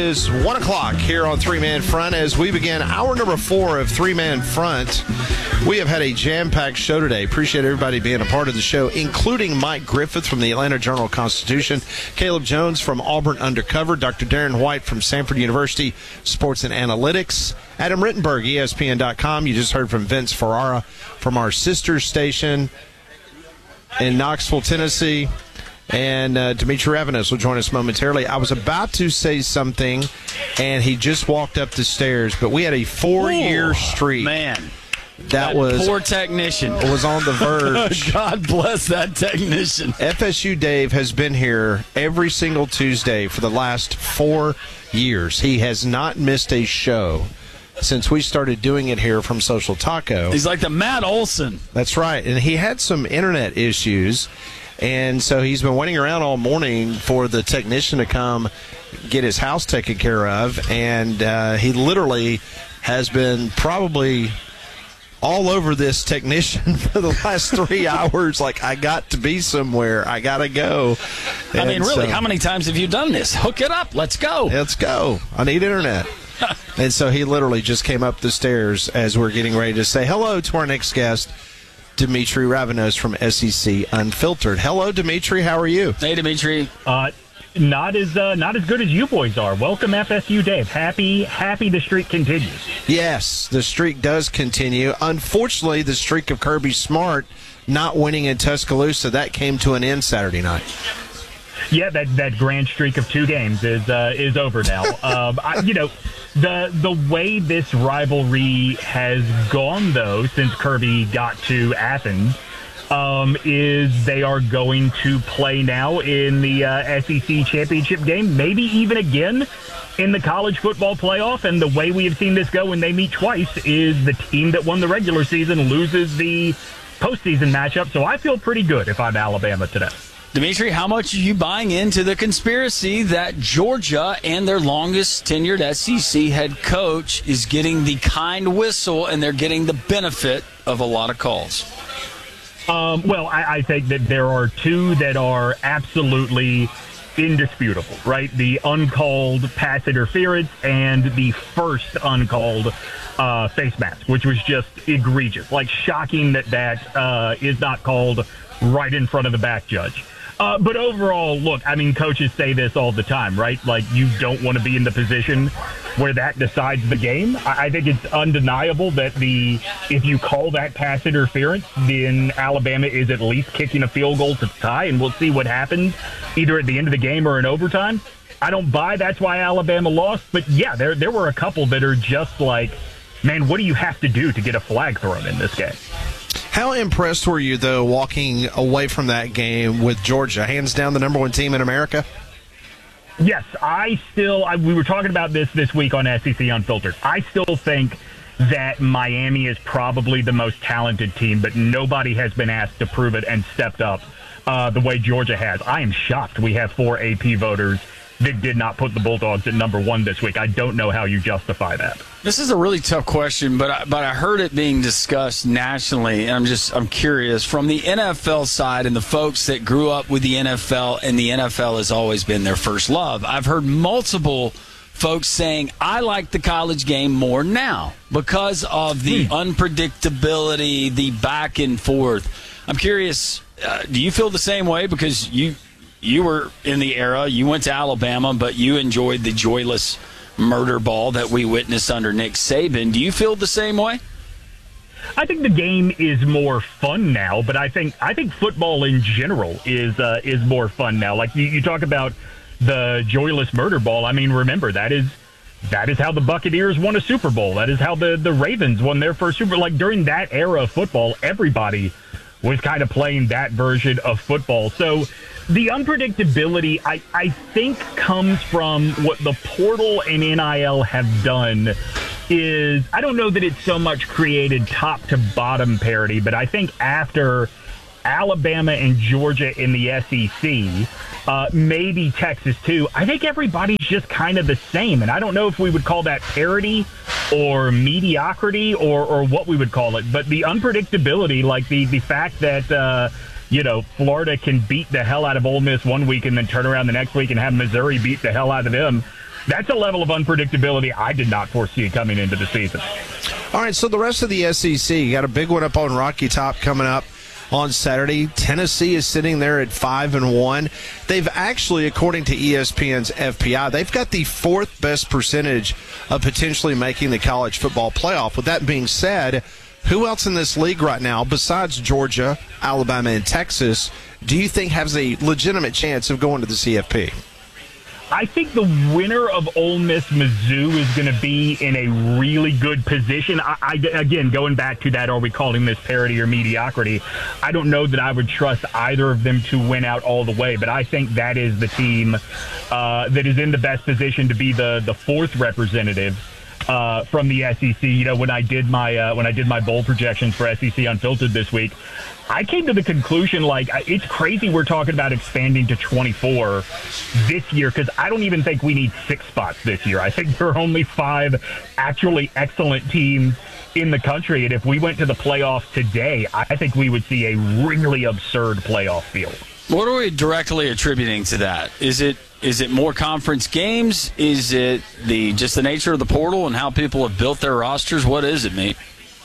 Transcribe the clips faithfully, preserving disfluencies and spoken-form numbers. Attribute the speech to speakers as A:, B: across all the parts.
A: is one o'clock here on Three Man Front as we begin hour number four of Three Man Front. We have had a jam-packed show today. Appreciate everybody being a part of the show, including Mike Griffith from the Atlanta Journal-Constitution, Caleb Jones from Auburn Undercover, Doctor Darren White from Samford University Sports and Analytics, Adam Rittenberg, E S P N dot com. You just heard from Vince Ferrara from our sister station in Knoxville, Tennessee. And uh, Dimitri Ravenos will join us momentarily. I was about to say something, and he just walked up the stairs. But we had a four-year streak.
B: Man,
A: that,
B: that
A: was
B: poor technician
A: was on the verge.
B: God bless that technician.
A: F S U Dave has been here every single Tuesday for the last four years. He has not missed a show since we started doing it here from Social Taco.
B: He's like the Matt Olson.
A: That's right. And he had some internet issues. And so he's been waiting around all morning for the technician to come get his house taken care of. And uh, he literally has been probably all over this technician for the last three hours. Like, I got to be somewhere. I got to go.
B: And I mean, really,
A: so,
B: how many times have you done this? Hook it up. Let's go.
A: Let's go. I need internet. And so he literally just came up the stairs as we're getting ready to say hello to our next guest, Dimitri Ravenos from S E C Unfiltered. Hello, Dimitri. How are you?
B: Hey, Dimitri.
C: Uh, not as uh, not as good as you boys are. Welcome, F S U Dave. Happy, happy the streak continues.
A: Yes, the streak does continue. Unfortunately, the streak of Kirby Smart not winning in Tuscaloosa, that came to an end Saturday night.
C: Yeah, that, that grand streak of two games is uh, is over now. um, I, you know, the the way this rivalry has gone, though, since Kirby got to Athens, um, is they are going to play now in the uh, S E C championship game, maybe even again in the college football playoff. And the way we have seen this go when they meet twice is the team that won the regular season loses the postseason matchup. So I feel pretty good if I'm Alabama today.
B: Dimitri, how much are you buying into the conspiracy that Georgia and their longest tenured S E C head coach is getting the kind whistle and they're getting the benefit of a lot of calls?
C: Um, well, I, I think that there are two that are absolutely indisputable, right? The uncalled pass interference and the first uncalled uh, face mask, which was just egregious. Like, shocking that that uh, is not called right in front of the back judge. Uh, but overall, look, I mean, coaches say this all the time, right? Like, you don't want to be in the position where that decides the game. I, I think it's undeniable that the if you call that pass interference, then Alabama is at least kicking a field goal to tie, and we'll see what happens either at the end of the game or in overtime. I don't buy that's why Alabama lost, but yeah, there there were a couple that are just like, man, what do you have to do to get a flag thrown in this game?
A: How impressed were you, though, walking away from that game with Georgia? Hands down the number one team in America?
C: Yes, I still, I, we were talking about this this week on S E C Unfiltered. I still think that Miami is probably the most talented team, but nobody has been asked to prove it and stepped up uh, the way Georgia has. I am shocked we have four A P voters that did not put the Bulldogs at number one this week. I don't know how you justify that.
B: This is a really tough question, but I, but I heard it being discussed nationally, and I'm just I'm curious from the N F L side and the folks that grew up with the N F L, and the N F L has always been their first love. I've heard multiple folks saying, I like the college game more now because of the hmm. unpredictability, the back and forth. I'm curious, uh, do you feel the same way? Because you you were in the era, you went to Alabama, but you enjoyed the joyless murder ball that we witnessed under Nick Saban. Do you feel the same way?
C: I think the game is more fun now, but I think I think football in general is uh, is more fun now. Like you, you talk about the joyless murder ball. I mean, remember that is that is how the Buccaneers won a Super Bowl. That is how the, the Ravens won their first Super Bowl. Like during that era of football, everybody was kind of playing that version of football. So the unpredictability, I, I think, comes from what the portal and N I L have done is, I don't know that it's so much created top to bottom parity, but I think after Alabama and Georgia in the S E C, uh, maybe Texas too, I think everybody's just kind of the same. And I don't know if we would call that parity or mediocrity or, or what we would call it. But the unpredictability, like the, the fact that, uh, you know, Florida can beat the hell out of Ole Miss one week and then turn around the next week and have Missouri beat the hell out of them. that's a level of unpredictability I did not foresee coming into the season.
A: All right, so the rest of the S E C, you got a big one up on Rocky Top coming up on Saturday. Tennessee is sitting there at five and one. They've actually, according to E S P N's F P I, they've got the fourth best percentage of potentially making the college football playoff. With that being said, who else in this league right now, besides Georgia, Alabama, and Texas, do you think has a legitimate chance of going to the C F P?
C: I think the winner of Ole Miss Mizzou is going to be in a really good position. I, I, again, going back to that, are we calling this parity or mediocrity? I don't know that I would trust either of them to win out all the way, but I think that is the team uh, that is in the best position to be the, the fourth representative uh, from the S E C. You know, when I did my uh, when I did my bowl projections for S E C Unfiltered this week, I came to the conclusion, like, it's crazy we're talking about expanding to twenty-four this year, because I don't even think we need six spots this year. I think there are only five actually excellent teams in the country, and if we went to the playoffs today, I think we would see a really absurd playoff field.
B: What are we directly attributing to that? Is it is it more conference games? Is it the just the nature of the portal and how people have built their rosters? What is it, mate?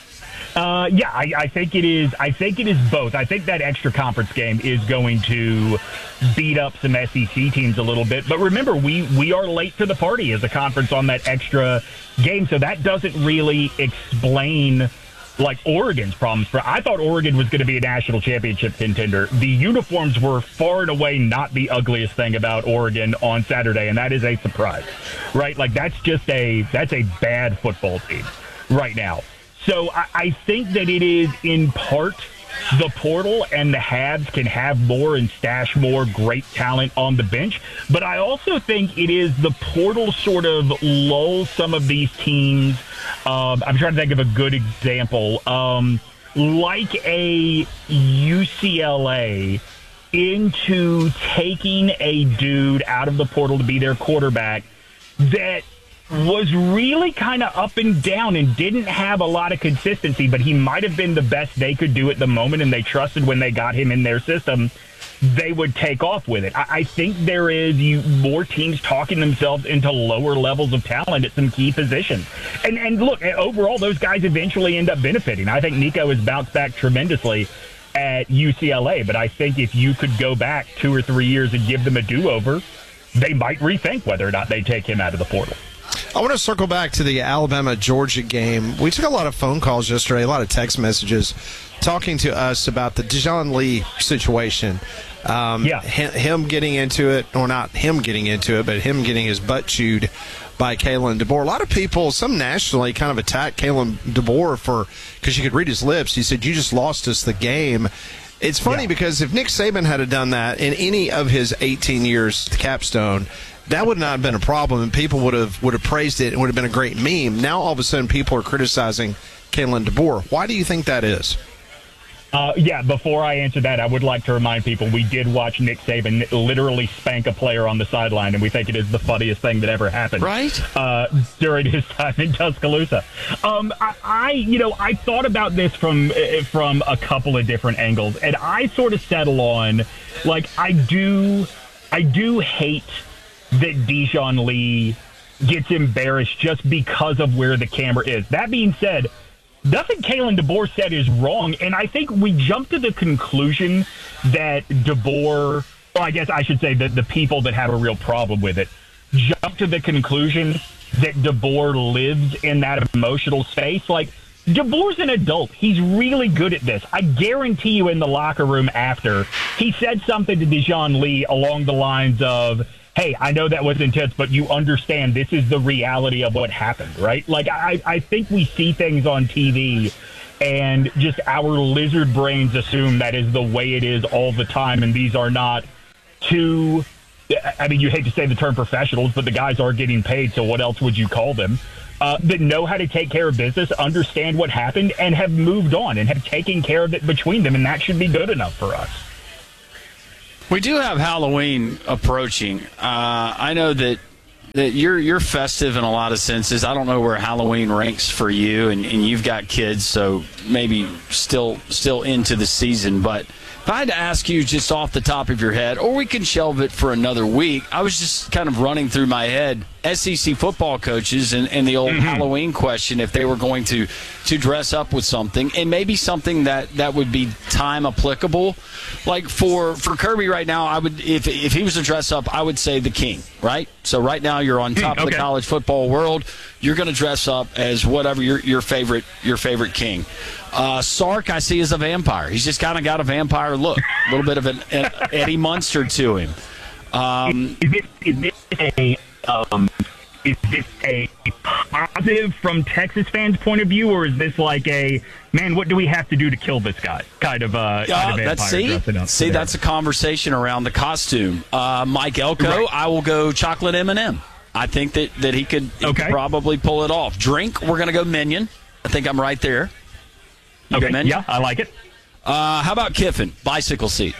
C: Uh, yeah, I, I think it is. I think it is both. I think that extra conference game is going to beat up some S E C teams a little bit. But remember, we we are late to the party as a conference on that extra game, so that doesn't really explain like Oregon's problems. For I thought Oregon was going to be a national championship contender. The uniforms were far and away not the ugliest thing about Oregon on Saturday, and that is a surprise, right? Like that's just a that's a bad football team right now. So I, I think that it is in part the portal, and the Habs can have more and stash more great talent on the bench. But I also think it is the portal sort of lulls some of these teams. Um, I'm trying to think of a good example. Um, like a U C L A into taking a dude out of the portal to be their quarterback that was really kind of up and down and didn't have a lot of consistency, but he might have been the best they could do at the moment, and they trusted when they got him in their system, they would take off with it. I, I think there is you, more teams talking themselves into lower levels of talent at some key positions. And, and look, overall, those guys eventually end up benefiting. I think Nico has bounced back tremendously at U C L A, but I think if you could go back two or three years and give them a do-over, they might rethink whether or not they take him out of the portal.
A: I want to circle back to the Alabama-Georgia game. We took a lot of phone calls yesterday, a lot of text messages talking to us about the Dijon Lee situation. Um,
C: yeah.
A: Him getting into it, or not him getting into it, but him getting his butt chewed by Kalen DeBoer. A lot of people, some nationally, kind of attacked Kalen DeBoer for, because you could read his lips. He said, "You just lost us the game." It's funny yeah. because if Nick Saban had done that in any of his eighteen years to Capstone, that would not have been a problem, and people would have would have praised it and would have been a great meme. Now, all of a sudden, people are criticizing Kalen DeBoer. Why do you think that is?
C: Uh, yeah, before I answer that, I would like to remind people we did watch Nick Saban literally spank a player on the sideline, and we think it is the funniest thing that ever happened.
B: Right.
C: Uh, during his time in Tuscaloosa. Um, I, I, you know, I thought about this from from a couple of different angles, and I sort of settle on, like, I do, I do hate that Dijon Lee gets embarrassed just because of where the camera is. That being said, nothing Kalen DeBoer said is wrong, and I think we jump to the conclusion that DeBoer, well, I guess I should say that the people that have a real problem with it, jump to the conclusion that DeBoer lives in that emotional space. Like, DeBoer's an adult. He's really good at this. I guarantee you in the locker room after, he said something to Dijon Lee along the lines of, "Hey, I know that was intense, but you understand this is the reality of what happened," right? Like, I, I think we see things on T V and just our lizard brains assume that is the way it is all the time, and these are not two, I mean, you hate to say the term professionals, but the guys are getting paid, so what else would you call them? Uh, that know how to take care of business, understand what happened, and have moved on and have taken care of it between them, and that should be good enough for us.
B: We do have Halloween approaching. Uh, I know that that you're you're festive in a lot of senses. I don't know where Halloween ranks for you, and, and you've got kids, so maybe still still into the season. But if I had to ask you just off the top of your head, or we can shelve it for another week, I was just kind of running through my head S E C football coaches and, and the old mm-hmm. Halloween question if they were going to to dress up with something, and maybe something that, that would be time applicable. Like for, for Kirby right now, I would if if he was to dress up, I would say the king, right? So right now you're on top mm, okay. of the college football world. You're going to dress up as whatever your your favorite your favorite king. Uh, Sark, I see, as a vampire. He's just kind of got a vampire look, a little bit of an Eddie Munster to him. Um,
C: is, this, is this a um, is this a positive from Texas fans' point of view, or is this like a man? What do we have to do to kill this guy? Kind of uh, kind of vampire
B: that's, see, see that's a conversation around the costume. Uh, Mike Elko, right. I will go chocolate M and M. I think that, that he could, he okay. could probably pull it off. Drink, we're going to go Minion. I think I'm right there. You
C: okay, yeah, I like it.
B: Uh, how about Kiffin? Bicycle seat.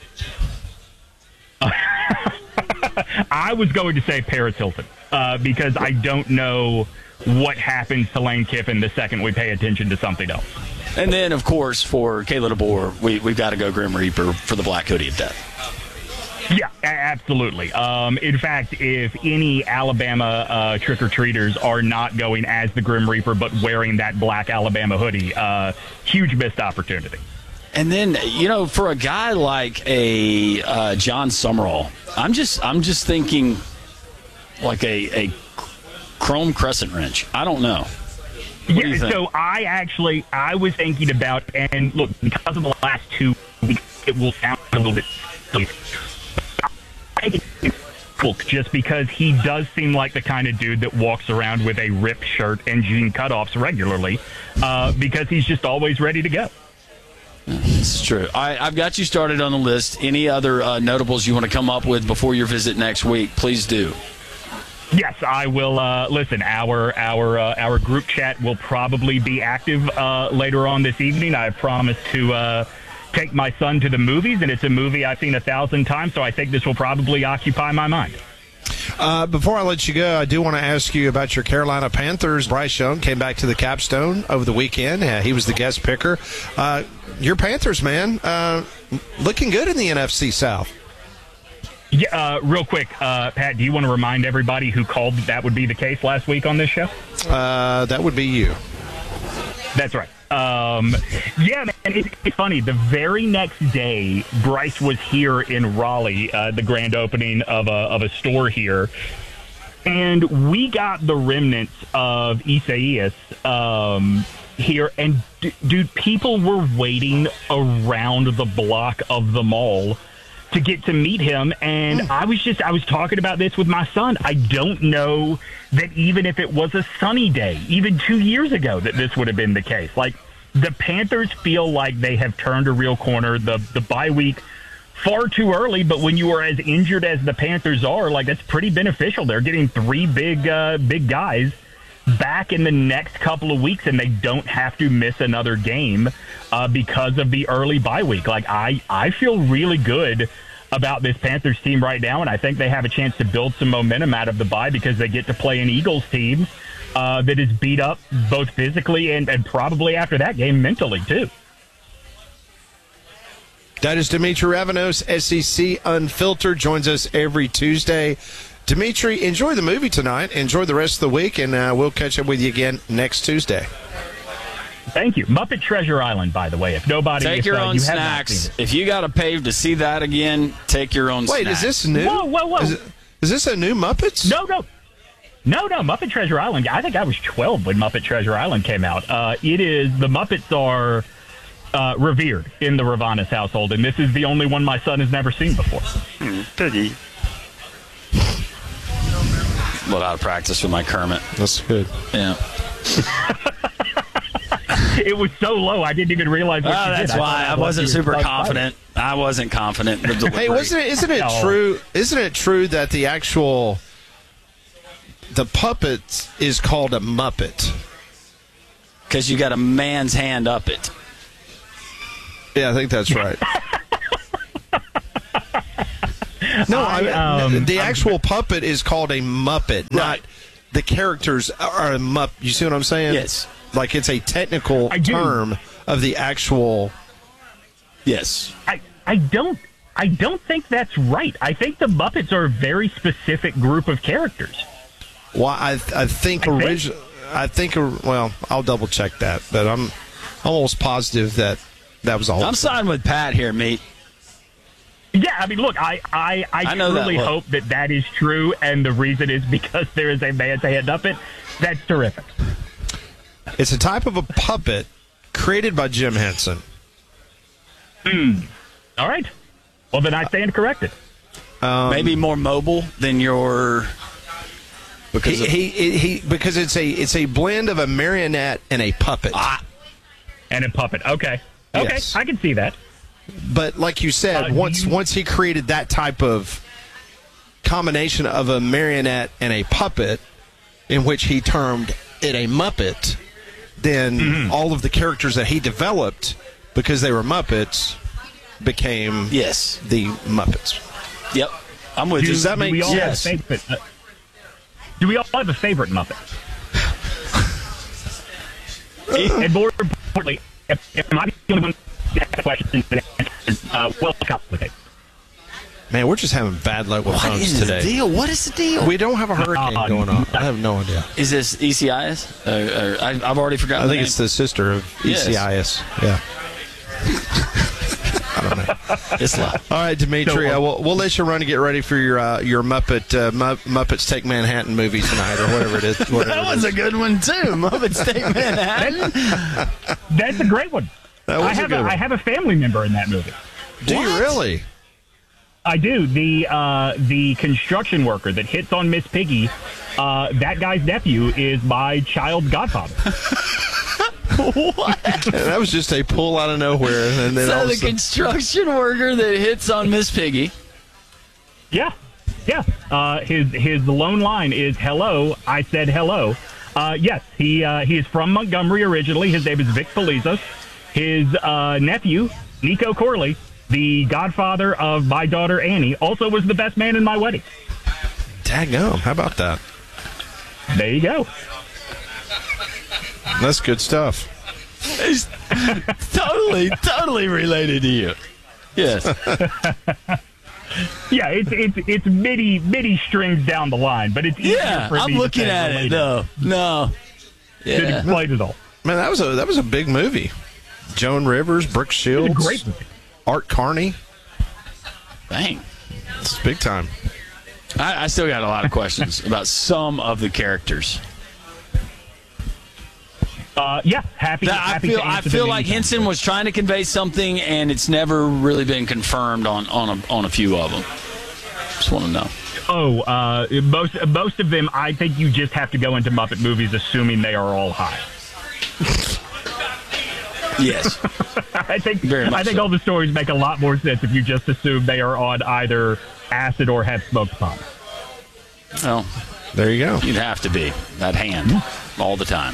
C: Uh, I was going to say Paris Hilton uh, because I don't know what happens to Lane Kiffin the second we pay attention to something else.
B: And then, of course, for Kayla DeBoer, we, we've got to go Grim Reaper for the Black Hoodie of Death.
C: Yeah, absolutely. Um, in fact, if any Alabama uh, trick-or-treaters are not going as the Grim Reaper but wearing that black Alabama hoodie, uh, huge missed opportunity.
B: And then, you know, for a guy like a uh, John Summerall, I'm just I'm just thinking like a, a chrome crescent wrench. I don't know. What
C: yeah,
B: do you think?
C: So I actually, I was thinking about, and look, because of the last two weeks, it will sound a little bit silly. Just because he does seem like the kind of dude that walks around with a ripped shirt and jean cutoffs regularly uh, because he's just always ready to go.
B: This is true. All right, I've got you started on the list. Any other uh, notables you want to come up with before your visit next week, please do.
C: Yes, I will. Uh, listen, our our uh, our group chat will probably be active uh, later on this evening. I've promised to uh, take my son to the movies, and it's a movie I've seen a thousand times, so I think this will probably occupy my mind.
A: Uh, before I let you go, I do want to ask you about your Carolina Panthers. Bryce Young came back to the capstone over the weekend. Uh, he was the guest picker. Uh, your Panthers, man, uh, looking good in the N F C South.
C: Yeah, uh, real quick, uh, Pat, do you want to remind everybody who called that, that would be the case last week on this show?
A: Uh, that would be you.
C: That's right. Um, yeah, man, it's, it's funny. The very next day, Bryce was here in Raleigh, uh, the grand opening of a of a store here, and we got the remnants of Isaias um, here. And d- dude, people were waiting around the block of the mall to get to meet him. And I was just, I was talking about this with my son. I don't know that even if it was a sunny day, even two years ago, that this would have been the case. Like, the Panthers feel like they have turned a real corner. The, the bye week, far too early, but when you are as injured as the Panthers are, like, that's pretty beneficial. They're getting three big, uh, big guys back in the next couple of weeks, and they don't have to miss another game uh, because of the early bye week. Like, I, I feel really good about this Panthers team right now, and I think they have a chance to build some momentum out of the bye because they get to play an Eagles team uh, that is beat up both physically and, and probably after that game mentally, too.
A: That is Dimitri Ravanos, S E C Unfiltered, joins us every Tuesday. Dimitri, enjoy the movie tonight. Enjoy the rest of the week, and uh, we'll catch up with you again next Tuesday.
C: Thank you. Muppet Treasure Island, by the way. If nobody...
B: Take
C: if,
B: your
C: uh,
B: own
C: you
B: snacks. If you got to pay to see that again, take your own
A: Wait,
B: snacks.
A: is this new?
C: Whoa, whoa, whoa.
A: Is, it, is this a new Muppets?
C: No, no. No, no. Muppet Treasure Island. I think I was twelve when Muppet Treasure Island came out. Uh, it is... The Muppets are uh, revered in the Ravanas household, and this is the only one my son has never seen before.
B: Hmm, pity. A little out of practice with my Kermit.
A: That's good.
B: Yeah.
C: It was so low, I didn't even realize what
B: oh,
C: you
B: that's
C: did.
B: why I, I wasn't super confident. I wasn't confident. In the
A: hey, wasn't it? Isn't it
C: no.
A: true? Isn't it true that the actual the puppet is called a Muppet?
B: Because you got a man's hand up it.
A: Yeah, I think that's right. No, I, I, um, the actual I'm, puppet is called a Muppet, right. Not the characters are a Muppet. You see what I'm saying?
B: Yes.
A: Like it's a technical term of the actual.
B: Yes.
C: I, I don't I don't think that's right. I think the Muppets are a very specific group of characters.
A: Well, I I think
C: I think-
A: original. I think well, I'll double check that, but I'm almost positive that that was all.
B: I'm siding with Pat here, mate.
C: Yeah, I mean, look, I I, I,
B: I know that
C: truly
B: look.
C: hope that that is true, and the reason is because there is a man's hand up it. That's terrific.
A: It's a type of a puppet created by Jim Henson.
C: All right. Well, then I stand corrected.
A: Um,
B: Maybe more mobile than your. Because
A: He,
B: of,
A: he, he, he because it's a it's a blend of a marionette and a puppet.
B: Ah.
C: And a puppet. Okay. Okay,
A: Yes.
C: I can see that.
A: But like you said,
C: Uh, do
A: once
C: you-
A: once he created that type of combination of a marionette and a puppet, in which he termed it a Muppet, then
C: Mm-hmm.
A: all of the characters that he developed, because they were Muppets, became
B: yes.
A: the Muppets.
B: Yep. I'm with
C: Do,
B: you.
A: Does that
C: do
A: make
C: we all
B: sense?
C: have a favorite? Uh, do we all have a favorite Muppet? And more importantly, if, if I'm the only one that has questions and answers, uh, well complicated.
A: Man, we're just having bad luck with
B: What
A: phones
B: is
A: today.
B: the deal? What is the deal?
A: We don't have a hurricane
C: Uh,
A: going on. I have no idea.
B: Is this E C I S? Uh, uh, I, I've already forgotten.
A: I
B: the
A: think
B: name.
A: it's the sister of E C I S. Yeah. I don't know.
B: It's live.
A: All right, Dimitri,
C: So, uh,
A: uh, we'll, we'll let you run to get ready for your uh, your Muppet uh, Mu- Muppets Take Manhattan movie tonight, or whatever it is. Whatever
B: That
A: it
B: was
A: is.
B: a good one too. Muppets Take Manhattan.
C: That's a great one.
A: That was
C: I
A: a
C: have
A: good
C: a,
A: one.
C: I have a family member in that movie.
A: Do you
B: What?
A: really?
C: I do. The uh, the construction worker that hits on Miss Piggy, uh, that guy's nephew is my child's godfather.
B: What?
A: That was just a pull out of nowhere, and then all
B: So
A: of a
B: the
A: sudden-
B: construction worker that hits on Miss Piggy.
C: Yeah, yeah. Uh, his his lone line is "Hello, I said hello." Uh, yes, he uh, he is from Montgomery originally. His name is Vic Felizos. His uh, nephew, Nico Corley, the godfather of my daughter Annie, also was the best man in my wedding.
A: Daggum, how about that?
C: There you go.
A: That's good stuff.
B: It's totally, totally related to you. Yes.
C: Yeah, it's it's it's midi midi strings down the line, but it's easier
B: Yeah,
C: for me
B: I'm
C: to
B: looking
C: say
B: at it.
C: related
B: No, no.
C: to
B: Yeah.
C: explain it all.
A: Man, that was a that was a big movie. Joan Rivers, Brooke
C: It's a
A: Shields,
C: great movie.
A: Art Carney.
B: Dang.
A: It's big time.
B: I, I still got a lot of questions about some of the characters.
C: Uh, yeah, happy.
B: That I
C: happy
B: feel
C: to
B: I
C: answer
B: feel
C: them
B: like
C: anytime.
B: Henson was trying to convey something, and it's never really been confirmed on on a, on a few of them. Just want to know.
C: Oh, uh, most most of them, I think you just have to go into Muppet movies assuming they are all high.
B: Yes.
C: I think
B: Very much
C: I think
B: so.
C: all the stories make a lot more sense if you just assume they are on either acid or have smoked pot.
B: Well,
A: There you go.
B: you'd have to be that hand all the time.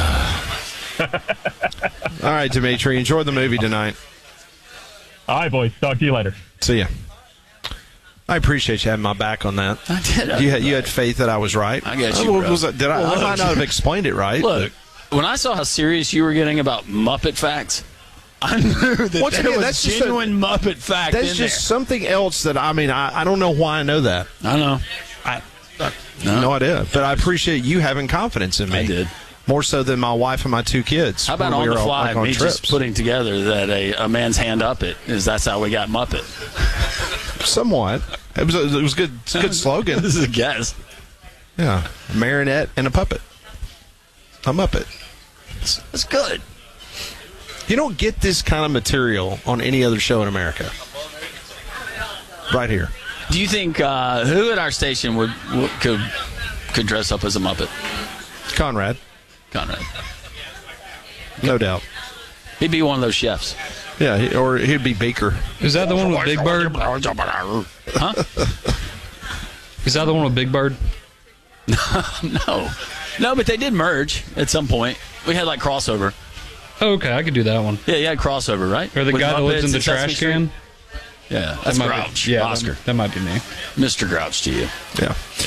A: All right, Dimitri, enjoy the movie tonight.
C: All right, boys. Talk to you later.
A: See ya. I appreciate you having my back on that.
B: I did.
A: You had, you had faith that I was right.
B: I got you,
A: Uh,
B: bro.
A: was I- did I, I might not have explained it right.
B: Look, when I saw how serious you were getting about Muppet facts, I knew that
A: Once
B: there
A: again,
B: was
A: that's just a-
B: genuine Muppet fact
A: That's
B: in
A: just something else that I mean. I, I don't know why I know that.
B: there. I know.
A: I, I
B: No.
A: no idea, but I appreciate you having confidence in me.
B: I did.
A: More so than my wife and my two kids.
B: How about
A: when
B: on
A: we
B: the
A: were,
B: fly,
A: like, on
B: me
A: trips.
B: just putting together that a, a man's hand up it is that's how we got Muppet.
A: Somewhat. It was a, it was good. It's a good slogan.
B: This is a guess.
A: Yeah, a marionette and a puppet. A Muppet.
B: That's good.
A: You don't get this kind of material on any other show in America. Right here.
B: Do you think uh, who at our station would, would could could dress up as a Muppet?
A: Conrad,
B: Conrad.
A: no doubt.
B: He'd be one of those chefs.
A: Yeah, he, or he'd be Beaker.
D: Is that the one with Big Bird?
B: Huh?
D: Is that the one with Big Bird?
B: No. No, but they did merge at some point. We had like crossover.
D: Oh, okay, I could do that one.
B: Yeah, you had crossover, right?
D: Or the
B: With
D: guy that lives
B: Muppets
D: in the
B: and Sesame
D: trash
B: Street?
D: can.
B: Yeah, that's
D: That might
B: Grouch.
D: Be, yeah,
B: Oscar.
D: That, that might be me.
B: Mister Grouch to you.
A: Yeah.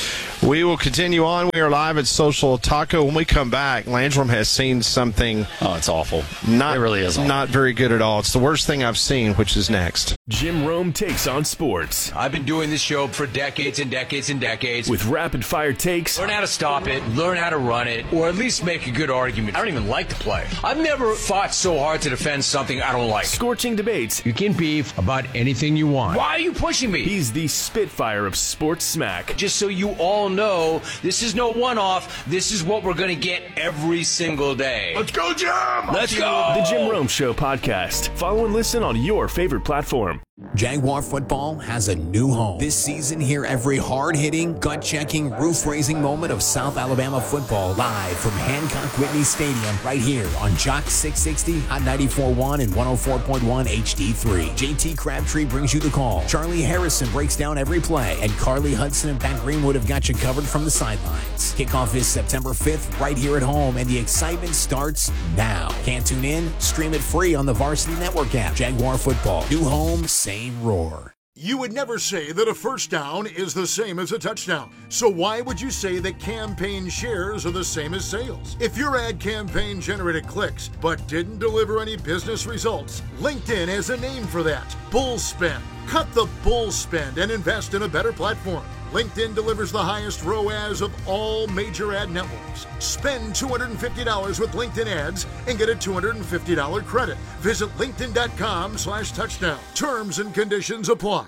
A: We will continue on. We are live at Social Taco. When we come back, Landrum has seen something.
B: Oh, it's awful.
A: Not,
B: it really is awful.
A: Not very good at all. It's the worst thing I've seen, which is next.
E: Jim Rome takes on sports.
F: I've been doing this show for decades and decades and decades.
E: With rapid-fire takes.
F: Learn how to stop it, learn how to run it, or at least make a good argument. I don't even like the play. I've never fought so hard to defend something I don't like.
E: Scorching debates.
F: You can beef about anything you want. Why are you pushing me?
E: He's the Spitfire of sports smack.
F: Just so you all know, this is no one-off. This is what we're going to get every single day. Let's go, Jim! Let's go!
E: The Jim Rome Show podcast. Follow and listen on your favorite platform.
G: Jaguar football has a new home. This season, hear every hard-hitting, gut-checking, roof-raising moment of South Alabama football live from Hancock Whitney Stadium right here on Jock six sixty, Hot ninety-four point one, and one oh four point one H D three. J T Crabtree brings you the call. Charlie Harrison breaks down every play, and Carly Hudson and Pat Greenwood have got you covered from the sidelines. Kickoff is September fifth right here at home, and the excitement starts now. Can't tune in? Stream it free on the Varsity Network app. Jaguar football. New home, same roar.
H: You would never say that a first down is the same as a touchdown. So why would you say that campaign shares are the same as sales? If your ad campaign generated clicks but didn't deliver any business results, LinkedIn has a name for that. Bull spend. Cut the bull spend and invest in a better platform. LinkedIn delivers the highest R O A S of all major ad networks. Spend two hundred fifty dollars with LinkedIn ads and get a two hundred fifty dollars credit. Visit linkedin.com slash touchdown. Terms and conditions apply.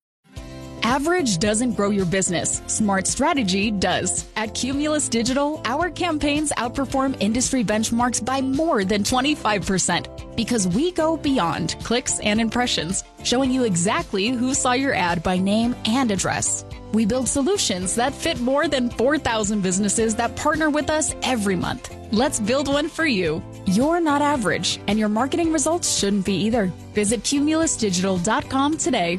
I: Average doesn't grow your business. Smart strategy does. At Cumulus Digital, our campaigns outperform industry benchmarks by more than twenty-five percent because we go beyond clicks and impressions, showing you exactly who saw your ad by name and address. We build solutions that fit more than four thousand businesses that partner with us every month. Let's build one for you. You're not average, and your marketing results shouldn't be either. Visit cumulus digital dot com today.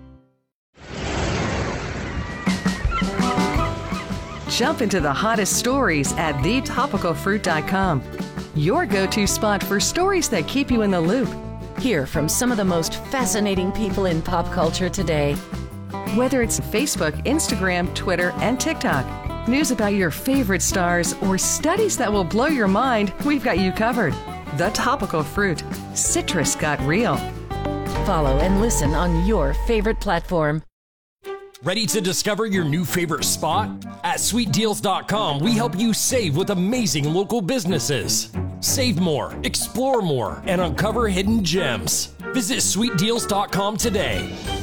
J: Jump into the hottest stories at the topical fruit dot com. Your go-to spot for stories that keep you in the loop.
K: Hear from some of the most fascinating people in pop culture today.
J: Whether it's Facebook, Instagram, Twitter, and TikTok, news about your favorite stars, or studies that will blow your mind, we've got you covered. The Topical Fruit. Citrus got real.
K: Follow and listen on your favorite platform.
L: Ready to discover your new favorite spot? At sweet deals dot com, we help you save with amazing local businesses. Save more, explore more, and uncover hidden gems. Visit sweet deals dot com today.